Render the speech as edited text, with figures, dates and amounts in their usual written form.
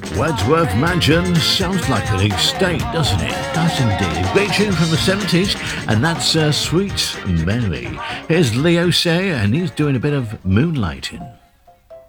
Wordsworth Mansion sounds like an estate, doesn't it? Does indeed. A great tune from the 70s, and that's Sweet Mary. Here's Leo Sayer, and he's doing a bit of moonlighting.